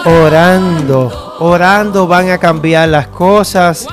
orando van a cambiar las cosas,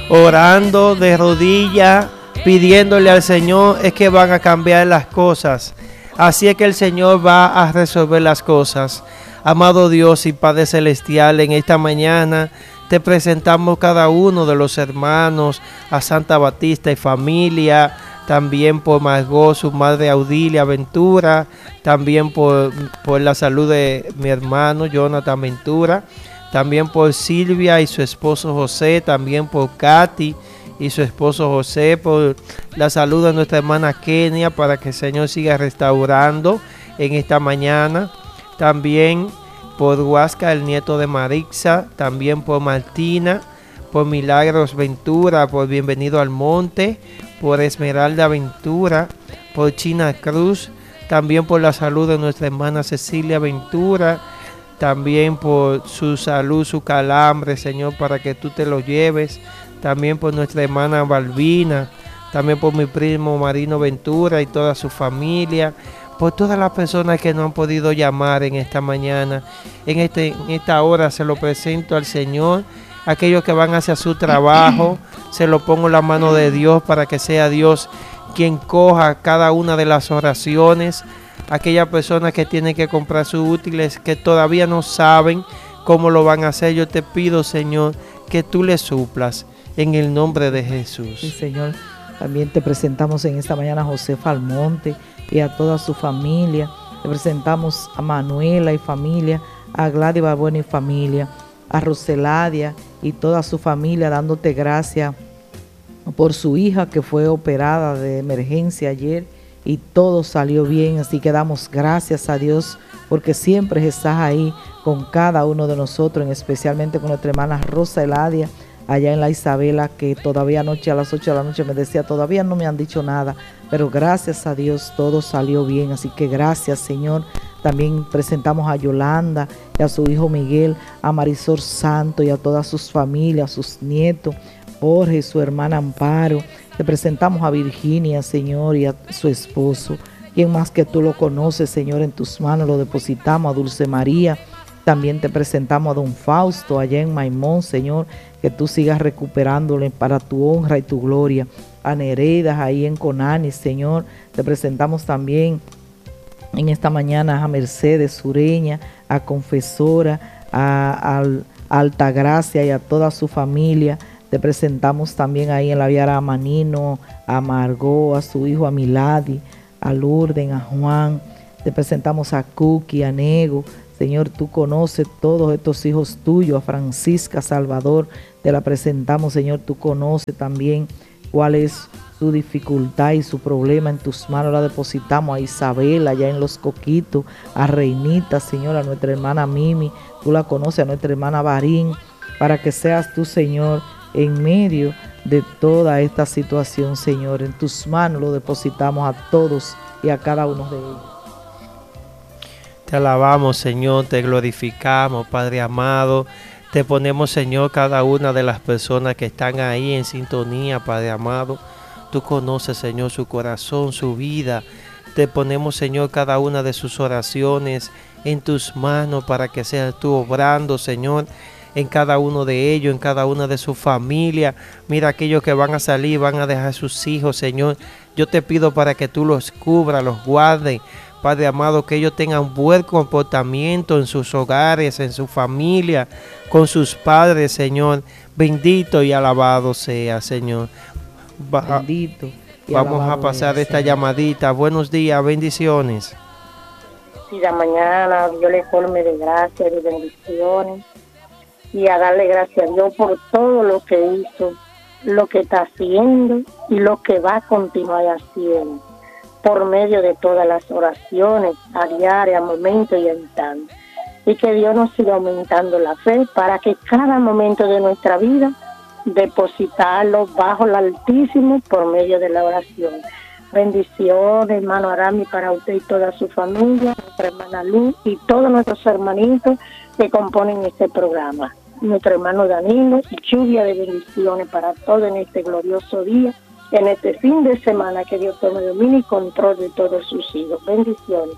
orando de rodillas, pidiéndole al Señor, es que van a cambiar las cosas. Así es que el Señor va a resolver las cosas. Amado Dios y Padre Celestial, en esta mañana te presentamos cada uno de los hermanos, a Santa Batista y familia, también por Margot, su madre Audilia Ventura, también por la salud de mi hermano Jonathan Ventura, también por Silvia y su esposo José, también por Katy y su esposo José, por la salud de nuestra hermana Kenia, para que el Señor siga restaurando en esta mañana, también por Huasca, el nieto de Marixa, también por Martina, por Milagros Ventura, por Bienvenido al Monte, por Esmeralda Ventura, por China Cruz, también por la salud de nuestra hermana Cecilia Ventura, también por su salud, su calambre, Señor, para que tú te lo lleves, también por nuestra hermana Balbina, también por mi primo Marino Ventura y toda su familia, por todas las personas que no han podido llamar en esta mañana, en esta hora se lo presento al Señor. Aquellos que van hacia su trabajo, se lo pongo en la mano de Dios para que sea Dios quien coja cada una de las oraciones. Aquellas personas que tienen que comprar sus útiles, que todavía no saben cómo lo van a hacer, yo te pido, Señor, que tú les suplas en el nombre de Jesús. Sí, Señor, también te presentamos en esta mañana a José Falmonte y a toda su familia. Te presentamos a Manuela y familia, a Gladys Barbuena y familia, a Roseladia y toda su familia, dándote gracias por su hija que fue operada de emergencia ayer y todo salió bien, así que damos gracias a Dios porque siempre estás ahí con cada uno de nosotros, especialmente con nuestra hermana Roseladia allá en la Isabela, que todavía anoche a las 8 de la noche me decía, todavía no me han dicho nada, pero gracias a Dios todo salió bien, así que gracias, Señor. También presentamos a Yolanda y a su hijo Miguel, a Marisol Santo y a todas sus familias, a sus nietos, Jorge y su hermana Amparo. Te presentamos a Virginia, Señor, y a su esposo. Quien más que tú lo conoces, Señor, en tus manos lo depositamos, a Dulce María. También te presentamos a don Fausto allá en Maimón, Señor, que tú sigas recuperándole para tu honra y tu gloria. A Nereidas ahí en Conani, Señor. Te presentamos también en esta mañana a Mercedes Sureña, a Confesora, a Altagracia y a toda su familia. Te presentamos también ahí en la Viara a Manino, a Margot, a su hijo, a Milady, a Lourdes, a Juan. Te presentamos a Cookie, a Nego. Señor, tú conoces todos estos hijos tuyos, a Francisca Salvador, te la presentamos, Señor, tú conoces también cuál es su dificultad y su problema, en tus manos la depositamos, a Isabel, allá en Los Coquitos, a Reinita, Señor, a nuestra hermana Mimi, tú la conoces, a nuestra hermana Barín, para que seas tú, Señor, en medio de toda esta situación, Señor, en tus manos lo depositamos a todos y a cada uno de ellos. Te alabamos, Señor, te glorificamos, Padre amado. Te ponemos, Señor, cada una de las personas que están ahí en sintonía, Padre amado. Tú conoces, Señor, su corazón, su vida. Te ponemos, Señor, cada una de sus oraciones en tus manos para que seas tú obrando, Señor, en cada uno de ellos, en cada una de sus familias. Mira aquellos que van a salir, van a dejar sus hijos, Señor. Yo te pido para que tú los cubras, los guardes. Padre amado, que ellos tengan buen comportamiento en sus hogares, en su familia, con sus padres, Señor. Bendito y alabado sea, Señor. Bendito. Vamos a pasar esta llamadita. Buenos días, bendiciones. Y la mañana Dios le colme de gracia y de bendiciones. Y a darle gracias a Dios por todo lo que hizo, lo que está haciendo y lo que va a continuar haciendo, por medio de todas las oraciones, a diario, a momento y a instante. Y que Dios nos siga aumentando la fe para que cada momento de nuestra vida depositarlo bajo el Altísimo por medio de la oración. Bendiciones, hermano Arami, para usted y toda su familia, nuestra hermana Luz y todos nuestros hermanitos que componen este programa. Nuestro hermano Danilo, y lluvia de bendiciones para todos en este glorioso día, en este fin de semana, que Dios tome dominio y control de todos sus hijos. Bendiciones.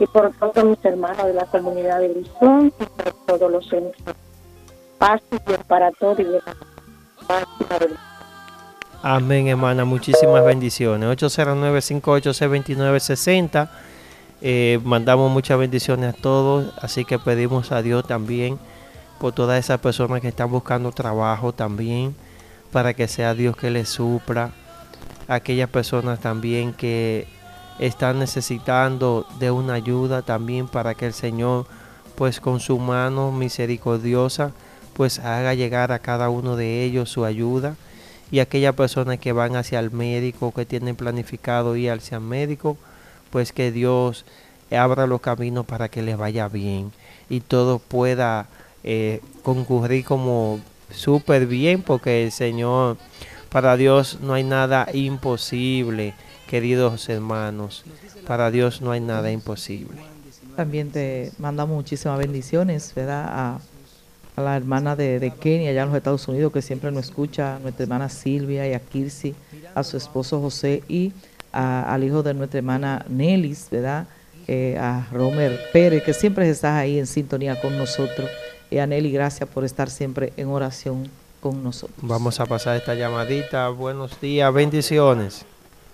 y por todos mis hermanos de la comunidad de Luzón y por todos los centros. Paz y bien para todos y bien para todos. Amén, hermana. Muchísimas bendiciones. 809-586-2960. Mandamos muchas bendiciones a todos. Así que pedimos a Dios también por todas esas personas que están buscando trabajo también, para que sea Dios que les supla. Aquellas personas también que están necesitando de una ayuda también, para que el Señor, pues con su mano misericordiosa, pues haga llegar a cada uno de ellos su ayuda. Y aquellas personas que van hacia el médico, que tienen planificado ir hacia el médico, pues que Dios abra los caminos para que les vaya bien y todo pueda concurrir como súper bien, porque el Señor, para Dios no hay nada imposible, queridos hermanos. Para Dios no hay nada imposible. También te mandamos muchísimas bendiciones, ¿verdad? A la hermana de Kenia, allá en los Estados Unidos, que siempre nos escucha, a nuestra hermana Silvia y a Kirsi, a su esposo José y al hijo de nuestra hermana Nelis, ¿verdad? A Romer Pérez, que siempre estás ahí en sintonía con nosotros. Y a Nelly, gracias por estar siempre en oración con nosotros. Vamos a pasar esta llamadita. Buenos días, bendiciones.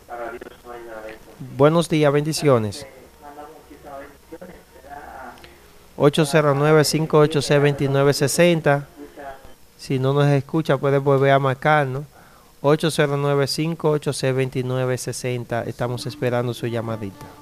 Buenos días, bendiciones. 809-586-2960. Si no nos escucha, puede volver a marcarnos. 809-586-2960. Estamos esperando su llamadita.